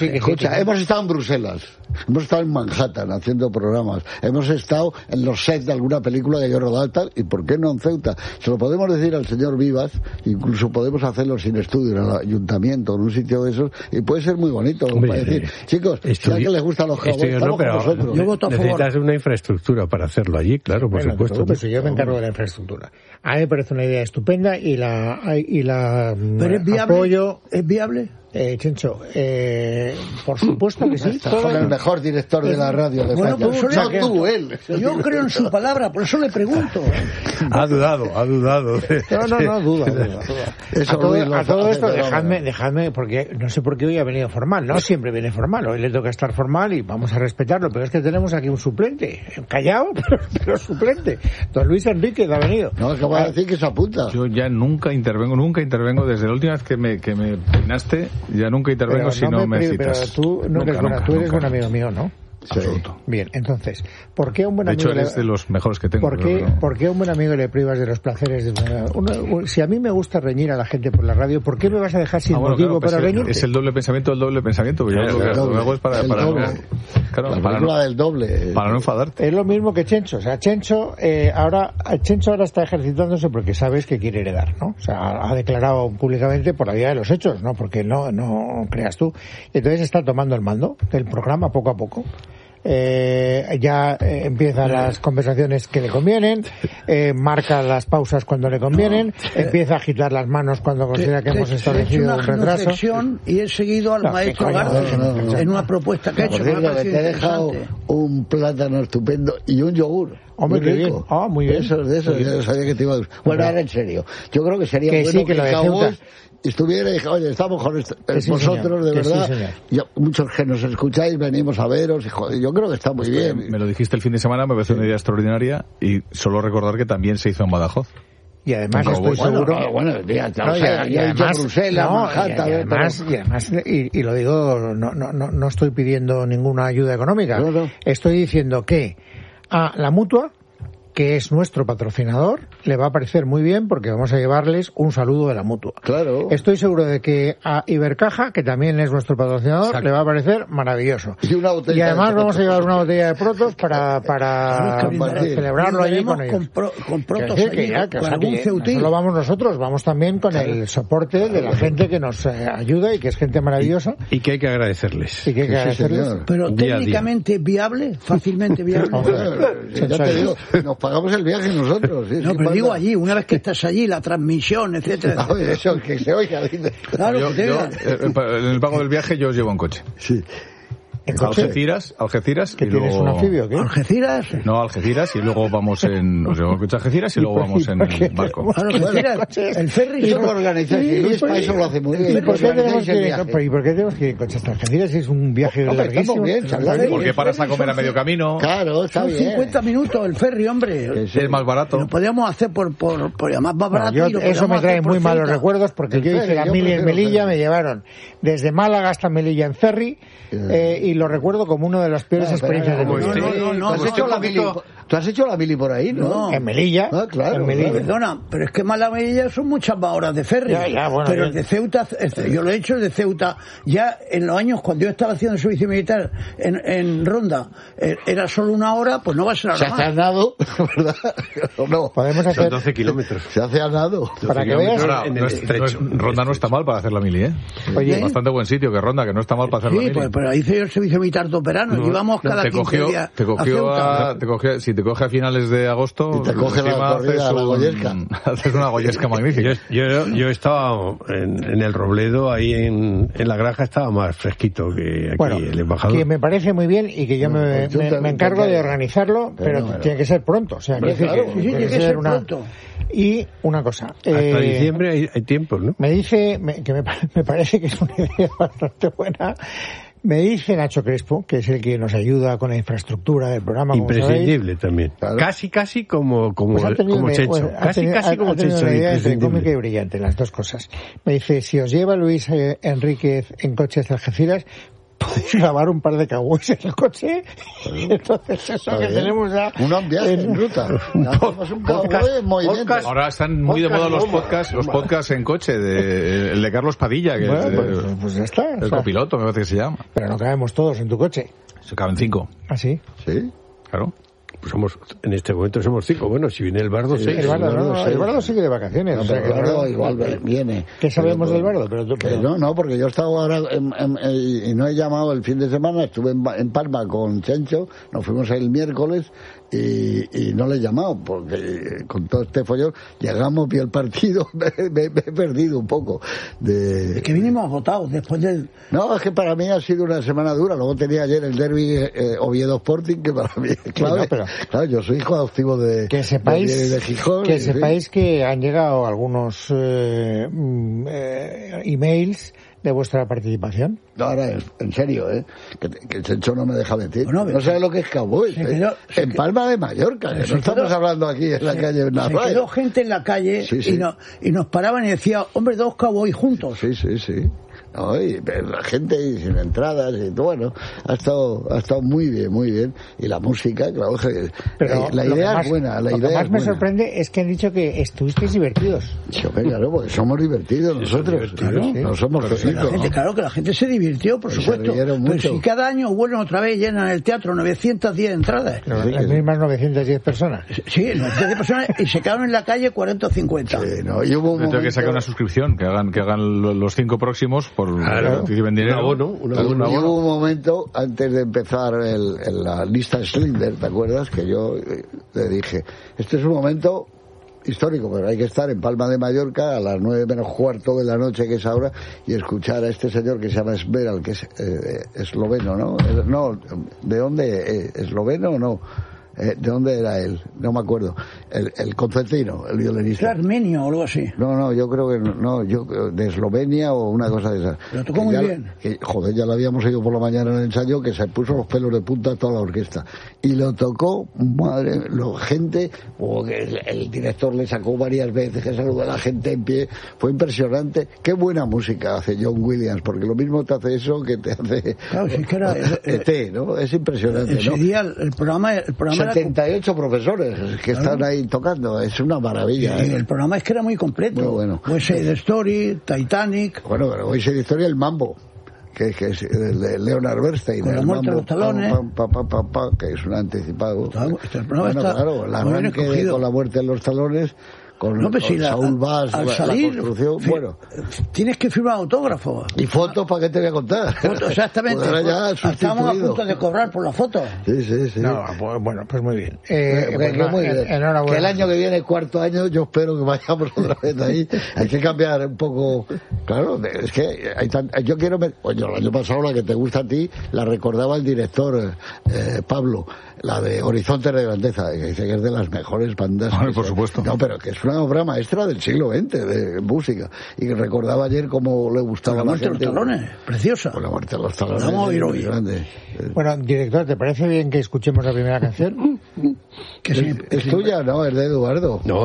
Escucha, hemos estado en Bruselas, hemos estado en Manhattan haciendo programas, hemos estado en los sets de alguna película que yo he rodado y tal, y ¿por qué no en Ceuta? Se lo podemos decir al señor Vivas, incluso podemos hacerlo sin estudio en el ayuntamiento, en un sitio de esos, y puede ser muy bonito. Para decir, chicos, si a alguien les gustan los juegos, estamos con nosotros. Yo voto a favor. Necesitas una infraestructura para hacerlo allí, claro, por supuesto. Pues yo me encargo de la infraestructura. A mí me parece una idea estupenda y la ¿Pero es viable? apoyo. ¿Es viable? Chencho, por supuesto que sí. Con el mejor director de la radio de España. No tú, él. Yo creo en su palabra, por eso le pregunto. Ha dudado. No, duda. A todo esto, dejadme, porque no sé por qué hoy ha venido formal. No siempre viene formal, hoy le toca estar formal y vamos a respetarlo, pero es que tenemos aquí un suplente, callado, pero suplente. Don Luis Enrique ha venido. No, acabo de decir que se apunta. Yo ya nunca intervengo desde la última vez que me peinaste. Ya nunca intervengo si no me citas. Pero tú eres un amigo mío, ¿no? Absoluto. Bien, entonces, ¿por qué a un buen amigo... De hecho, eres de los mejores que tengo. ¿Por qué a un buen amigo le privas de los placeres? Si a mí me gusta reñir a la gente por la radio, ¿por qué me vas a dejar sin motivo para reñir? Es el doble pensamiento. Yo lo que hago es para la película del doble. Para no enfadarte. Es lo mismo que Chencho. O sea, Chencho ahora está ejercitándose porque sabes que quiere heredar, ¿no? O sea, ha declarado públicamente por la vía de los hechos, ¿no? Porque no creas tú. Entonces está tomando el mando del programa poco a poco. Ya empiezan las conversaciones que le convienen, marca las pausas cuando le convienen, empieza a agitar las manos cuando considera que hemos establecido un retraso. Y he seguido al maestro García en una propuesta que ha hecho. Te he dejado un plátano estupendo y un yogur. Hombre, muy rico. Muy bien. De eso, yo sabía que te iba a gustar. Bueno, ahora en serio. Yo creo que sería bueno que Cowboys estuviera y dije, oye, estamos con vosotros, de verdad. Muchos que nos escucháis, venimos a veros. Y, joder, yo creo que está muy bien. Me lo dijiste el fin de semana, me pareció una idea extraordinaria. Y solo recordar que también se hizo en Badajoz. Y además estoy seguro... Y lo digo, no estoy pidiendo ninguna ayuda económica. Estoy diciendo que a la Mutua, que es nuestro patrocinador, le va a parecer muy bien porque vamos a llevarles un saludo de la Mutua. Claro. Estoy seguro de que a Ibercaja, que también es nuestro patrocinador, exacto, le va a parecer maravilloso. Y además vamos a llevar una botella de Protos para celebrarlo allí con ellos. Con Protos no solo vamos nosotros, vamos también con el soporte de la gente que nos ayuda y que es gente maravillosa. Y que hay que agradecerles. Pero técnicamente viable, fácilmente viable. Ya te digo, nos pagamos el viaje nosotros. ¿Sí? No, pero digo allí, una vez que estás allí, la transmisión, etcétera. Eso, que se oiga. Claro, en el pago del viaje yo os llevo en coche. Sí. Algeciras ¿Que y tienes luego... un anfibio, qué? ¿Algeciras? No, Algeciras y luego vamos en... Os llevo en coche a Algeciras y luego vamos en el barco. El ferry... Eso lo organiza, Luis, para eso lo hace muy bien. ¿Y por qué tenemos que ir en coche hasta Algeciras? Es un viaje larguísimo. Porque paras a comer a medio camino. Claro, está bien. 50 minutos el ferry, hombre. Es más barato. Lo podíamos hacer por además más barato. Eso me trae muy malos recuerdos porque yo hice la mili en Melilla, me llevaron desde Málaga hasta Melilla en ferry y lo recuerdo como una de las peores experiencias de mi vida. No. ¿Tú has hecho la mili por ahí, no? En Melilla. Claro. En Melilla. Perdona, pero es que Melilla son muchas más horas de ferry. Pero el de Ceuta, yo lo he hecho el de Ceuta, ya en los años cuando yo estaba haciendo el servicio militar en Ronda, era solo una hora, pues no va a ser ahora más. Se hace a nado, ¿verdad? No. Podemos hacer 12 kilómetros. Se hace a nado. Para que veas. Ronda no está mal para hacer la mili, ¿eh? Oye, bastante buen sitio que Ronda, que no está mal para hacer la mili. Sí, pero hice yo el servicio militar de verano, íbamos cada 15 días. Si te coge a finales de agosto, y te coge la corrida, la goyesca. Haces una goyesca magnífica. Yo estaba en el Robledo, ahí en la granja estaba más fresquito que aquí el embajador. Que me parece muy bien y que yo me encargo de organizarlo, pero tiene que ser pronto. O sea, tiene que ser pronto. Y una cosa. Hasta diciembre hay tiempo, ¿no? Me dice, que me parece que es una idea bastante buena. Me dice Nacho Crespo, que es el que nos ayuda con la infraestructura del programa. Imprescindible también. Claro. Casi como Chencho. Casi como Chencho. Una idea entre cómica y brillante, las dos cosas. Me dice, si os lleva Luis Enríquez en coche hasta Algeciras, grabar un par de cowboys en el coche. Entonces eso que tenemos ya... Un viaje en ruta. Un cowboy en movimiento. Ahora están muy de moda los podcasts en coche, el de Carlos Padilla, que pues ya está. El copiloto, me parece que se llama. Pero no cabemos todos en tu coche. Se caben 5. ¿Ah, sí? Sí. Claro. Pues en este momento somos 5. Bueno, si viene el Bardo, 6. El Bardo sigue de vacaciones. No, pero el Bardo igual viene. ¿Qué sabemos del Bardo? No, porque yo estaba ahora y no he llamado el fin de semana. Estuve en Palma con Chencho. Nos fuimos el miércoles y no le he llamado porque con todo este follón llegamos, vi el partido, me he perdido un poco. Es que vinimos votados después del... No, es que para mí ha sido una semana dura. Luego tenía ayer el derbi Oviedo Sporting, que para mí es clave. Claro, yo soy hijo adoptivo de Gijón. Que sepáis que han llegado algunos emails de vuestra participación. No, ahora, en serio, que el Chencho no me deja mentir. No sabe lo que es cowboy. En Palma de Mallorca, que no estamos hablando aquí en la calle Narváez. Se quedó gente en la calle y nos paraban y decía, hombre, 2 cowboys juntos. Sí. No, y la gente sin entradas y todo, bueno, ha estado muy bien. Y la música, claro, pero la idea es buena. Lo que más me sorprende es que han dicho que estuvisteis divertidos. Sí, claro, porque somos divertidos nosotros. No somos claro que la gente se divirtió, por supuesto. Pero si cada año vuelven otra vez, llenan el teatro 910 entradas. Las mismas 910 personas. Sí, 910 personas y se quedaron en la calle 40 o 50. Sí, y hubo un momento... Tengo que sacar una suscripción, que hagan los 5 próximos por participen dinero. Y hubo un momento antes de empezar la lista Schindler, ¿te acuerdas? Que yo le dije, este es un momento histórico, pero hay que estar en Palma de Mallorca a las 9 menos cuarto de la noche, que es ahora, y escuchar a este señor que se llama Esmeral, que es esloveno, ¿no? No, ¿de dónde? ¿Esloveno o no? ¿De dónde era él? No me acuerdo. El concertino, el violinista. ¿Era armenio o algo así? No, yo creo que no, de Eslovenia o una cosa de esas. Lo tocó muy bien. Ya lo habíamos oído por la mañana en el ensayo, que se puso los pelos de punta a toda la orquesta. Y lo tocó, gente, el director le sacó varias veces, que saludó a la gente en pie. Fue impresionante. Qué buena música hace John Williams, porque lo mismo te hace eso que te hace... Claro, sí que era... ¿no? Es impresionante, ese día el programa 78 profesores que están ahí tocando, es una maravilla. Y el programa es que era muy completo. Muy bueno. West Side Story, Titanic. Bueno, pero West Side Story, el Mambo, que es de Leonard Bernstein. Con la muerte de los talones. Que es un anticipado. El programa está claro, el arranque con la muerte de los talones. Con Saúl Bass, al salir, la construcción, tienes que firmar autógrafos. ¿Y fotos para qué te voy a contar? Fotos, exactamente. Estamos a punto de cobrar por la foto. Sí. No, bueno, pues muy bien. Muy bien. Enhorabuena. Que el año que viene, 4º año, yo espero que vayamos otra vez ahí. Hay que cambiar un poco. Claro, es que yo quiero... Oye, el año pasado, la que te gusta a ti, la recordaba el director Pablo, la de Horizontes de Grandeza, que dice que es de las mejores bandas. Por supuesto. No, pero que es una obra maestra del siglo XX de música, y que recordaba ayer cómo le gustaba la muerte de los talones, preciosa. Con la muerte de los talones, vamos a oír hoy. Grande. Bueno, director, ¿te parece bien que escuchemos la primera canción? ¿Es tuya? No, es de Eduardo. No.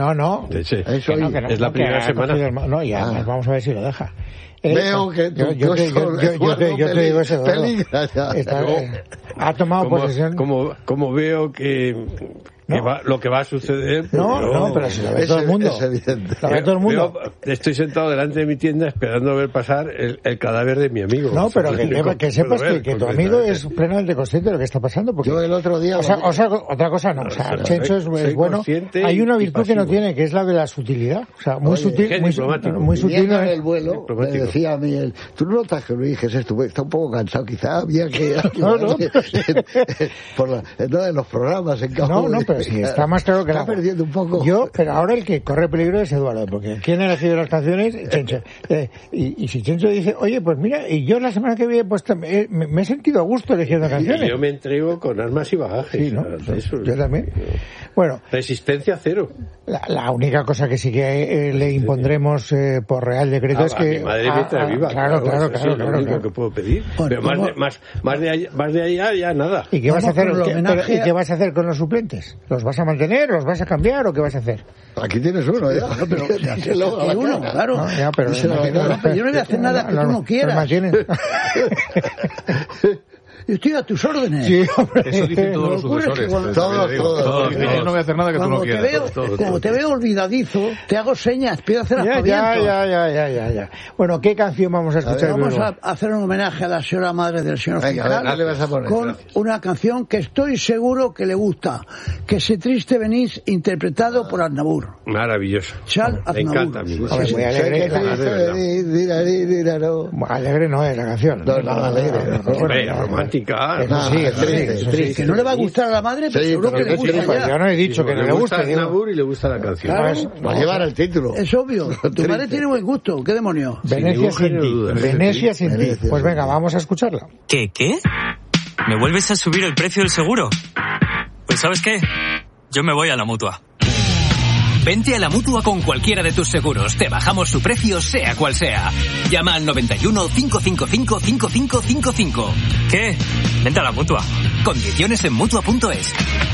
Es la primera semana. No, ya, vamos a ver si lo deja. Veo que yo te digo eso. Ha tomado posesión. Como veo que lo que va a suceder. No, pero si lo ve todo el mundo. Es evidente. Lo ve todo el mundo. Estoy sentado delante de mi tienda esperando ver pasar el cadáver de mi amigo. No, pero que sepas que tu amigo es plenamente consciente de lo que está pasando. Porque, yo el otro día... O sea, otra cosa no. O sea, Chencho es bueno. Hay una virtud que no tiene, que es la de la sutilidad. O sea, muy sutil. Muy sutil. En el vuelo, me decía a mí, tú no notas que Luis Jesús está un poco cansado, quizá había que... en los programas, en cabo. No, pero sí, está más claro que está perdiendo un poco. Pero ahora el que corre peligro es Eduardo, porque ¿quién ha elegido las canciones? Chencho. Y si Chencho dice, oye, pues mira, y yo la semana que viene pues me he sentido a gusto eligiendo canciones. Y yo me entrego con armas y bagajes. Sí, ¿no? Yo también. Bueno. Resistencia cero. La única cosa que sí que le impondremos por Real Decreto es que... Mi madre mientras viva. Claro. Es lo único que puedo pedir. Pero más de allá ya nada. ¿Y qué vas a hacer con los suplentes? ¿Los vas a mantener, los vas a cambiar o qué vas a hacer? Aquí tienes uno, ya. No, pero uno, claro. No, ya, pero yo no voy a hacer nada que tú no quieras. Yo estoy a tus órdenes. Sí, eso dicen todos los sucesores. Todos. Yo no voy a hacer nada que tú no quieras. Cuando te veo olvidadizo, te hago señas, empiezo a hacer aspavientos. Ya. Bueno, ¿qué canción vamos a escuchar? Vamos a hacer un homenaje a la señora madre del señor fiscal con una canción que estoy seguro que le gusta, que Se triste venís, interpretado por Aznavour. Maravilloso. Charles Aznavour. Me encanta a mí. Muy alegre. Alegre no es la canción. No, nada alegre. Romántica. Sí, es triste. Que no le va a gustar a la madre, pero seguro que le gusta. Yo no he dicho que no le guste. Aznavour y le gusta la canción. Claro. Va a llevar el título. Es obvio. Tu madre tiene buen gusto. ¿Qué demonios? Venecia sin ti. Venecia sin ti. Pues venga, vamos a escucharla. ¿Qué? ¿Me vuelves a subir el precio del seguro? Pues ¿sabes qué? Yo me voy a la Mutua. Vente a la Mutua con cualquiera de tus seguros. Te bajamos su precio, sea cual sea. Llama al 91 555 5555. ¿Qué? Vente a la Mutua. Condiciones en Mutua.es.